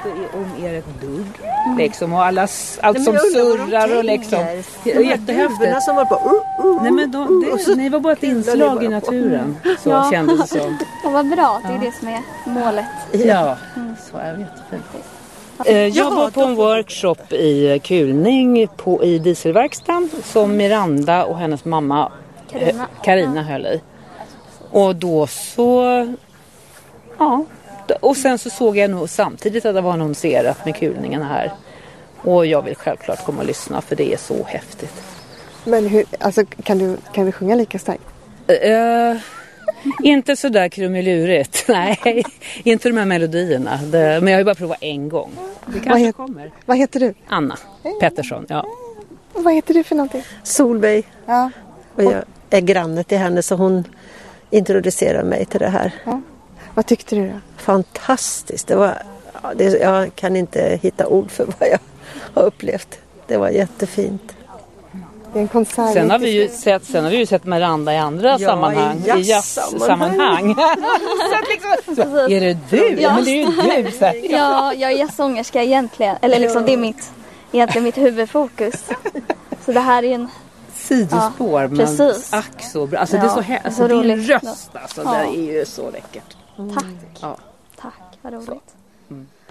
om er ett dugg. Liksom, och allt som surrar och liksom. Jättehäftigt. Som var på, Nej, men ni var bara ett inslag i naturen. Så kändes det som. Och vad bra, det är det som är målet. Ja, så är det jättefint. Jag var på en workshop i kulning i dieselverkstan som Miranda och hennes mamma Carina höll i. Och då så... Ja, och sen så såg jag nog samtidigt att det var annonserat med kulningen här. Och jag vill självklart komma och lyssna för det är så häftigt. Men hur, alltså, kan vi sjunga lika starkt? Inte så där krumelurigt. Nej, inte de här melodierna. Men jag har ju bara provat en gång. Det kanske kommer. Vad heter du? Anna Pettersson, ja. Och vad heter du för någonting? Solveig. Ja. Och jag är granne till henne så hon introducerar mig till det här. Ja. Vad tyckte du då? Fantastiskt. Jag kan inte hitta ord för vad jag har upplevt. Det var jättefint. Det är en konsert. Sen har vi ju sett Miranda i andra sammanhang. I jazzsammanhang. Så är det du? Ja. Men det är ju du. Så här. Ja, jag är jazzsångerska egentligen. Eller liksom, det är egentligen mitt huvudfokus. Så det här är en... Sidospår, men precis. ack så bra. Alltså det är så så din roligt. röst alltså, det är ju så läckert. Tack. Ja. Tack, vad roligt.